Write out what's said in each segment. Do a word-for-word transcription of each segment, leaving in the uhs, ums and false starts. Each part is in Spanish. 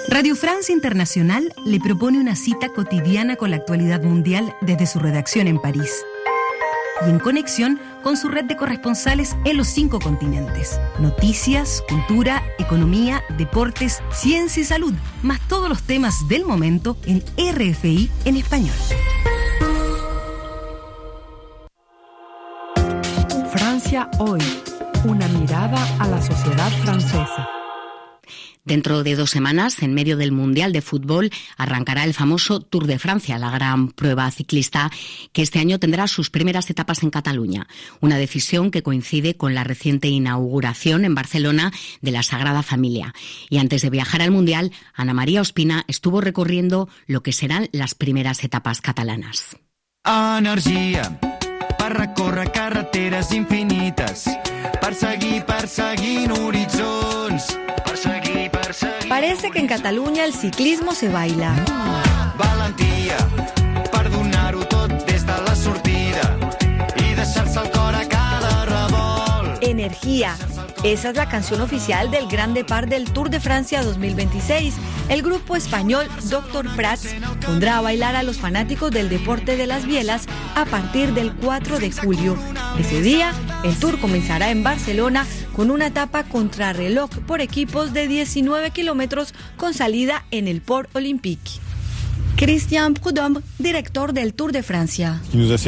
Radio Francia Internacional le propone una cita cotidiana con la actualidad mundial desde su redacción en París y en conexión con su red de corresponsales en los cinco continentes. Noticias, cultura, economía, deportes, ciencia y salud, más todos los temas del momento en R F I en español. Francia hoy, una mirada a la sociedad francesa. Dentro de dos semanas, en medio del Mundial de Fútbol, arrancará el famoso Tour de Francia, la gran prueba ciclista que este año tendrá sus primeras etapas en Cataluña. Una decisión que coincide con la reciente inauguración en Barcelona de la Sagrada Familia. Y antes de viajar al Mundial, Ana María Ospina estuvo recorriendo lo que serán las primeras etapas catalanas. Energia per recórrer carreteres infinites, perseguir, perseguint horitzons, perseguir, perseguir... Parece que en Cataluña el ciclismo se baila. Valentia per donar-ho tot des de la sortida i deixar-se el cor a cada revolt. Energía. Esa es la canción oficial del Gran Depart del Tour de Francia dos mil veintiséis. El grupo español Doctor Prats pondrá a bailar a los fanáticos del deporte de las bielas a partir del cuatro de julio. Ese día, el Tour comenzará en Barcelona con una etapa contrarreloj por equipos de diecinueve kilómetros con salida en el Port Olympique. Christian Prudhomme, director del Tour de Francia.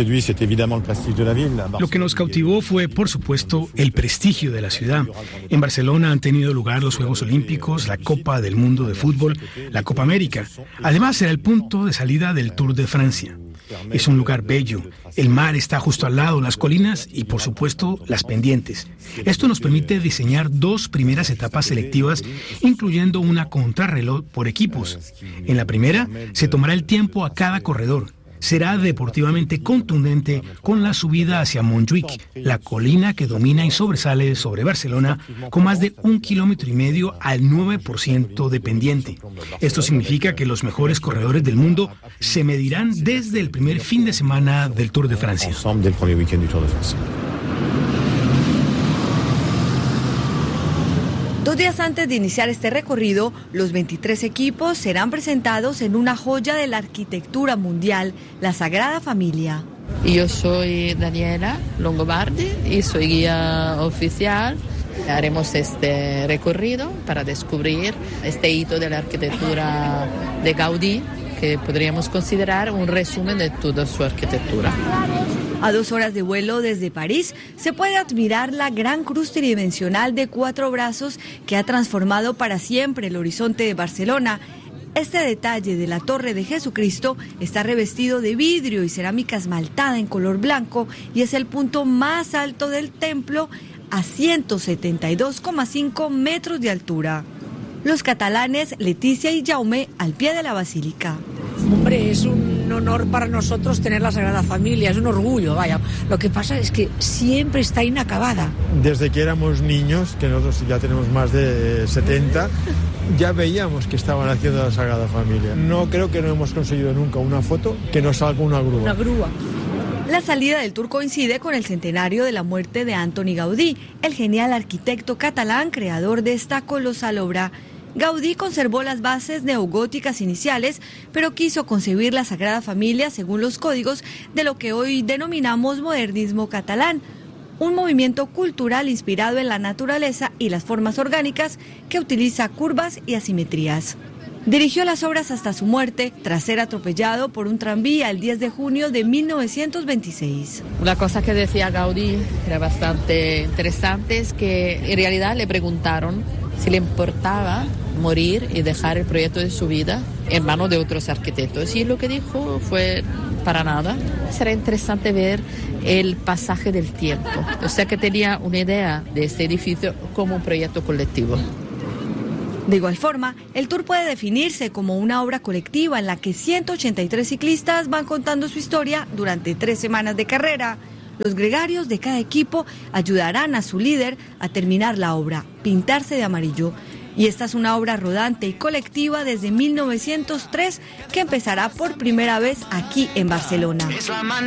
Lo que nos cautivó fue, por supuesto, el prestigio de la ciudad. En Barcelona han tenido lugar los Juegos Olímpicos, la Copa del Mundo de Fútbol, la Copa América. Además, será el punto de salida del Tour de Francia. Es un lugar bello, el mar está justo al lado, las colinas y, por supuesto, las pendientes. Esto nos permite diseñar dos primeras etapas selectivas, incluyendo una contrarreloj por equipos. En la primera, se tomará el tiempo a cada corredor. Será deportivamente contundente con la subida hacia Montjuïc, la colina que domina y sobresale sobre Barcelona con más de un kilómetro y medio al nueve por ciento de pendiente. Esto significa que los mejores corredores del mundo se medirán desde el primer fin de semana del Tour de Francia. Dos días antes de iniciar este recorrido, los veintitrés equipos serán presentados en una joya de la arquitectura mundial, la Sagrada Familia. Yo soy Daniela Longobardi y soy guía oficial. Haremos este recorrido para descubrir este hito de la arquitectura de Gaudí, que podríamos considerar un resumen de toda su arquitectura. A dos horas de vuelo desde París se puede admirar la gran cruz tridimensional de cuatro brazos que ha transformado para siempre el horizonte de Barcelona. Este detalle de la Torre de Jesucristo está revestido de vidrio y cerámica esmaltada en color blanco y es el punto más alto del templo a ciento setenta y dos coma cinco metros de altura. Los catalanes Leticia y Jaume al pie de la basílica. Hombre, es un honor para nosotros tener la Sagrada Familia, es un orgullo, vaya. Lo que pasa es que siempre está inacabada. Desde que éramos niños, que nosotros ya tenemos más de setenta, ya veíamos que estaban haciendo la Sagrada Familia. No creo que no hemos conseguido nunca una foto que nos salga una grúa. Una grúa. La salida del Tour coincide con el centenario de la muerte de Antoni Gaudí, el genial arquitecto catalán creador de esta colosal obra. Gaudí conservó las bases neogóticas iniciales, pero quiso concebir la Sagrada Familia según los códigos de lo que hoy denominamos modernismo catalán, un movimiento cultural inspirado en la naturaleza y las formas orgánicas que utiliza curvas y asimetrías. Dirigió las obras hasta su muerte, tras ser atropellado por un tranvía el diez de junio de mil novecientos veintiséis. Una cosa que decía Gaudí era bastante interesante, es que en realidad le preguntaron si le importaba morir y dejar el proyecto de su vida en manos de otros arquitectos. Y lo que dijo fue: para nada. Será interesante ver el pasaje del tiempo. O sea que tenía una idea de este edificio como un proyecto colectivo. De igual forma, el Tour puede definirse como una obra colectiva en la que ciento ochenta y tres ciclistas van contando su historia durante tres semanas de carrera. Los gregarios de cada equipo ayudarán a su líder a terminar la obra, pintarse de amarillo. Y esta es una obra rodante y colectiva desde mil novecientos tres que empezará por primera vez aquí en Barcelona.